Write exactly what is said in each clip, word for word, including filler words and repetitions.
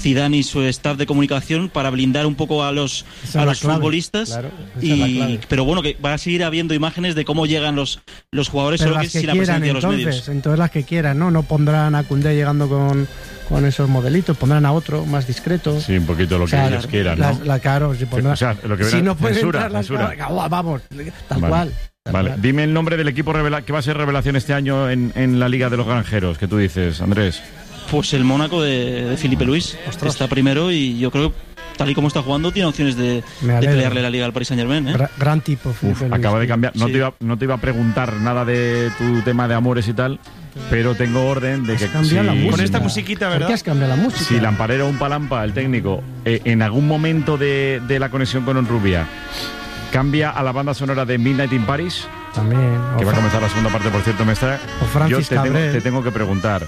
Zidane y su staff de comunicación para blindar un poco a los, a los futbolistas. Claro, y, pero bueno, que va a seguir habiendo imágenes de cómo llegan los, los jugadores, pero solo las que, que sin la quieran, presencia de los entonces, medios. entonces las que quieran, ¿no? No pondrán a Koundé llegando con, con esos modelitos, pondrán a otro más discreto. Sí, un poquito lo que O sea, ellos quieran, la, ¿no? la, claro, si, pondrán, O sea, lo que si no pueden censura, entrar las censura. cámaras, vamos, tal Vale. cual. Tal Vale, cual. dime el nombre del equipo revela que va a ser revelación este año en, en la Liga de los Granjeros, que tú dices, Andrés. Pues el Mónaco de, de Filipe Luis, que está primero y yo creo que tal y como está jugando tiene opciones de, Me de alegro. pelearle la Liga al Paris Saint-Germain, ¿eh? Gra- gran tipo, Felipe Uf, Luis. acaba de cambiar. No, Sí. te iba, no te iba a preguntar nada de tu tema de amores y tal, pero tengo orden de Has que cambiado la si, música. Con esta musiquita, ¿Por ¿verdad? qué has cambiado la música? si Lamparero o un Palampa, el técnico, eh, en algún momento de, de la conexión con Onrubia, cambia a la banda sonora de Midnight in Paris, También. que o va a Fra- comenzar la segunda parte, por cierto, me está. O Francis Yo te tengo, Cabrel. te tengo que preguntar.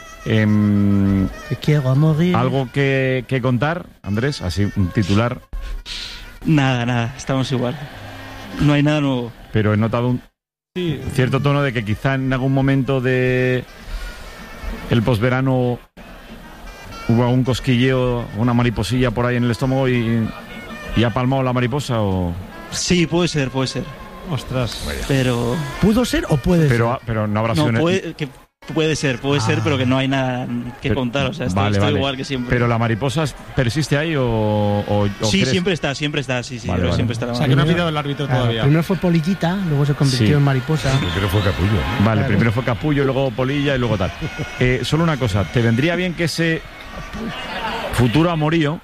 em, Te quiero morir. ¿Algo que, que contar, Andrés? Así, un titular. Nada, nada, estamos igual. No hay nada nuevo. Pero he notado un Sí. cierto tono de que quizá en algún momento de el posverano hubo un cosquilleo, una mariposilla por ahí en el estómago y, y ha palmado la mariposa o... Sí, puede ser, puede ser. Ostras. Pero ¿Pudo ser o puede Pero, ser? pero no habrá sido... no, en el- puede, que puede ser, puede ser, pero que no hay nada que Pero- contar. O sea, estoy, vale, estoy vale. igual que siempre. Pero la mariposa persiste ahí o... o- o sí, crees- siempre está, siempre está, sí, sí, Vale, pero vale. siempre estará. O sea, que no ha pitado el árbitro Claro, todavía. primero fue Polillita, luego se convirtió Sí. en mariposa. Primero fue Capullo. ¿no? Vale, Claro. primero fue Capullo, luego Polilla y luego tal. Eh, solo una cosa, ¿te vendría bien que ese futuro amorío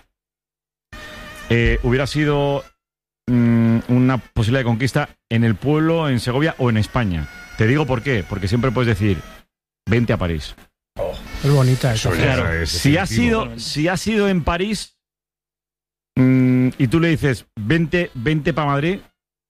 eh, hubiera sido mm, una posibilidad de conquista en el pueblo, en Segovia o en España? Te digo por qué, porque siempre puedes decir, vente a París. Es bonita esa. Eso ya Claro. es Si ha definitivo. sido, si ha sido en París mm, y tú le dices, vente, vente para Madrid,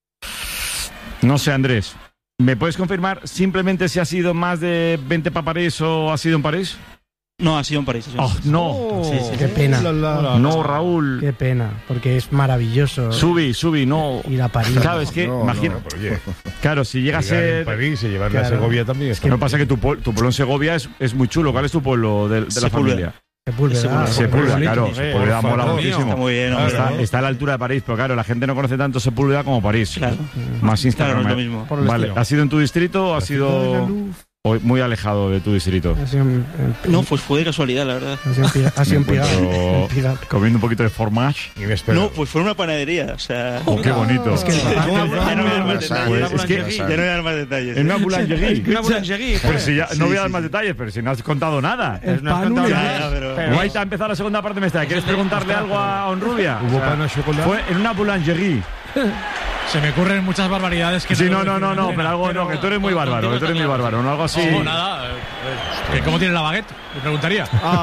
no sé, Andrés, ¿me puedes confirmar simplemente si ha sido más de vente para París o ha sido en París? No, ha sido en París. ha sido en Oh, París. no, Sí, sí, Qué pena, no, Raúl. qué pena, porque es maravilloso Subi, subi, no. ir a París. Claro, es que, No, imagina, no, pero oye, claro, si llega a llegar en ser... París y llevarla Claro. a Segovia también. Lo que pasa es que tu, pueblo- tu pueblo en Segovia es, es muy chulo. ¿Cuál es tu pueblo de, de la Sepúlveda. familia? Sepúlveda. Sepúlveda, Muy claro. bonito. Sepúlveda mola Dios muchísimo. Está muy bien, hombre. Está, está a la altura de París, pero claro, la gente no conoce tanto Sepúlveda como París. Claro, Más claro, Instagram. no es lo mismo. Por el Vale, estilo. ¿ha sido en tu distrito o ha sido o muy alejado de tu distrito? Ha sido en- en- No, pues fue de casualidad, la verdad. ha sido en Piga- ha sido en Me encuentro Pigalle, en Pigalle. comiendo un poquito de fromage. Inesperado. No, pues fue una panadería, o sea... Oh, qué bonito. Es que el Ya papá- no voy a dar más Croissant, detalles. Pues es que- Ya no voy a dar más detalles. En una boulangerie. Una boulangerie. Pero si ya, Sí, no voy a dar sí, más sí. detalles, pero si no has contado nada. el no has pan contado una- Ya, ya, pero- Pero- Guaita ha empezado la segunda parte, me está. ¿Quieres preguntarle algo a Onrubia? ¿Hubo pan a chocolate? Fue en una boulangerie. Se me ocurren muchas barbaridades que Sí, no, puedo no, decir no, en no, antena, pero algo no, que tú eres muy bárbaro, que tú eres muy bárbaro, no algo así. No, nada. eh, eh, que ¿Cómo tiene la baguette? Me preguntaría.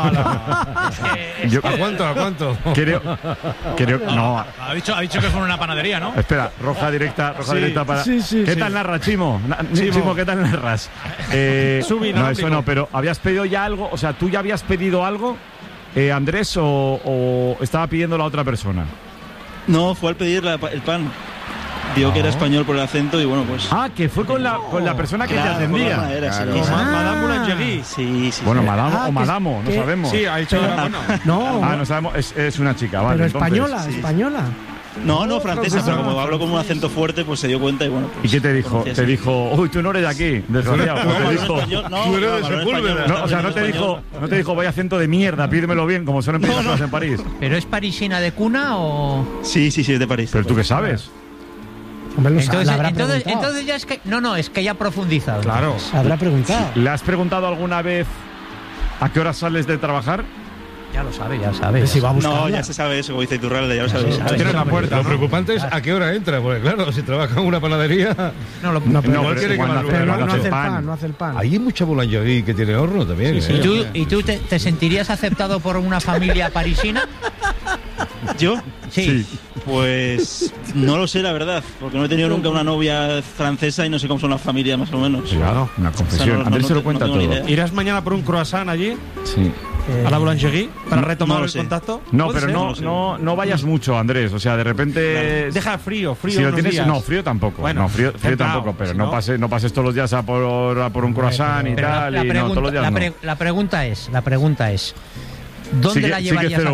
Yo ¿A cuánto? ¿A cuánto? creo, creo, no. Ha dicho, ha dicho que fue en una panadería, ¿no? Espera, roja directa, roja Sí, directa para. sí, sí, ¿Qué sí. tal narra, Chimo? Na- Chimo, ¿qué tal narras? Eh, Subi, no, inalámbrico. eso no, pero ¿habías pedido ya algo? O sea, ¿tú ya habías pedido algo, eh, Andrés, o, o estaba pidiendo la otra persona? No, fue al pedir la- el pan. Vio que era español por el acento y bueno, pues... Ah, que fue con la, con la persona que Claro, te por la atendía. manera, sí, Claro. sí. Ma- Madame Boulangerie. Sí, sí. Bueno, sí. madame Ah, o que- madamo, no que- sabemos. Sí, ha dicho ahora, bueno. No, Ah, no sabemos, es, es una chica, vale. pero entonces. española, sí. española. No, no, francesa, pero como francesa. hablo con un acento fuerte, pues se dio cuenta y bueno, pues... ¿Y qué te dijo? conocía Te así. dijo, uy, tú no eres de aquí, desgraciado. O No, te habló dijo, español, no, tú eres de no, habló Sepúlveda. español, no, o sea, no habló te dijo, español. no te dijo, vaya acento de mierda, pídemelo bien, como suelen pedir las cosas en París. ¿Pero es parisina de cuna o...? Sí, sí, sí, es de París. Pero tú qué sabes. Hombre, lo sa- Entonces, la habrá entonces, preguntado. entonces ya es que... No, no, es que ya ha profundizado. Claro. La habrá preguntado. ¿Le has preguntado alguna vez a qué hora sales de trabajar? Ya lo sabe, ya sabe. Pero si va a No, buscarla. ya se sabe eso, como dice Iturralde, ya lo sabes. sabe. Tienes la puerta, Lo ¿no? preocupante es a qué hora entra, porque claro, si trabaja en una panadería. No, lo- No, pero, No, Igual pero quiere que igual no madrugue. pero no, no no hace hace el pan. pan, no hace el pan. Ahí hay mucha boulangerie que tiene horno también. Sí, sí. ¿eh? ¿Y tú, y tú te, te sentirías aceptado por una familia parisina? ¿Yo? Sí. Pues no lo sé, la verdad, porque no he tenido nunca una novia francesa y no sé cómo son las familias más o menos. Claro, una O sea, confesión. no- no- Andrés no se lo te- cuenta no tengo ni todo. idea. ¿Irás mañana por un croissant allí, Sí. Eh, a la boulangerie, para no- retomar no lo el sé. contacto? No, ¿Puede pero ser? no, No lo sé. no, no vayas mucho, Andrés. O sea, de repente. Deja frío, frío Si lo unos tienes, días. no, frío tampoco. Bueno, no, frío, frío templado, tampoco, pero si no no- pases, no pases todos los días a por, a por un croissant y Pero la, tal. la y no, todos pregunta, los días la, no. pre- la pregunta es, la pregunta es, ¿dónde Sigue- la sigue llevarías cero